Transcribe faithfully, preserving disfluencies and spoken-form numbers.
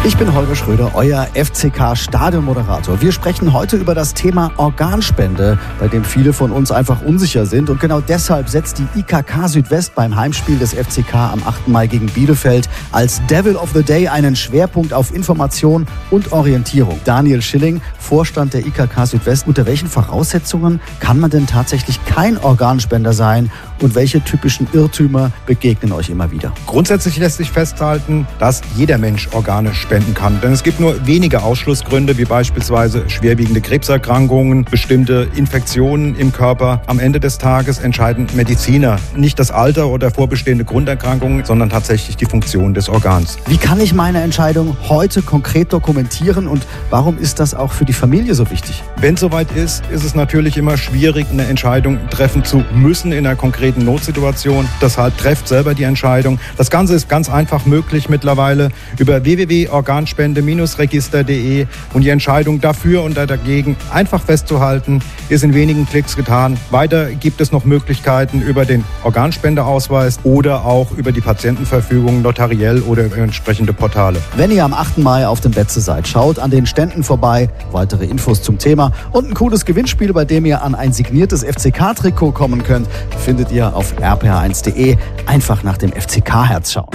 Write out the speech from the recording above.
Ich bin Holger Schröder, euer F C K-Stadionmoderator. Wir sprechen heute über das Thema Organspende, bei dem viele von uns einfach unsicher sind. Und genau deshalb setzt die I K K Südwest beim Heimspiel des F C K am achten Mai gegen Bielefeld als Devil of the Day einen Schwerpunkt auf Information und Orientierung. Daniel Schilling, Vorstand der I K K Südwest. Unter welchen Voraussetzungen kann man denn tatsächlich kein Organspender sein? Und welche typischen Irrtümer begegnen euch immer wieder? Grundsätzlich lässt sich festhalten, dass jeder Mensch Organe spenden kann. Denn es gibt nur wenige Ausschlussgründe, wie beispielsweise schwerwiegende Krebserkrankungen, bestimmte Infektionen im Körper. Am Ende des Tages entscheiden Mediziner nicht das Alter oder vorbestehende Grunderkrankungen, sondern tatsächlich die Funktion des Organs. Wie kann ich meine Entscheidung heute konkret dokumentieren und warum ist das auch für die Familie so wichtig? Wenn es soweit ist, ist es natürlich immer schwierig, eine Entscheidung treffen zu müssen in einer konkreten Notsituation. Deshalb trefft selber die Entscheidung. Das Ganze ist ganz einfach möglich mittlerweile über w w w punkt organspende register punkt de und die Entscheidung dafür und dagegen einfach festzuhalten, ist in wenigen Klicks getan. Weiter gibt es noch Möglichkeiten über den Organspendeausweis oder auch über die Patientenverfügung notariell oder über entsprechende Portale. Wenn ihr am achten Mai auf dem Betze seid, schaut an den Ständen vorbei. Weitere Infos zum Thema und ein cooles Gewinnspiel, bei dem ihr an ein signiertes F C K-Trikot kommen könnt, findet ihr auf r p r eins punkt de. Einfach nach dem F C K-Herz schauen.